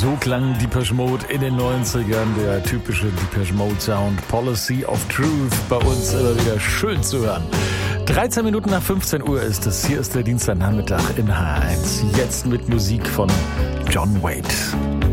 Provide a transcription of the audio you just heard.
So klang Depeche Mode in den 90ern, der typische Depeche Mode Sound. Policy of Truth, bei uns immer wieder schön zu hören. 13 Minuten nach 15 Uhr ist es. Hier ist der Dienstagnachmittag in H1. Jetzt mit Musik von John Waite.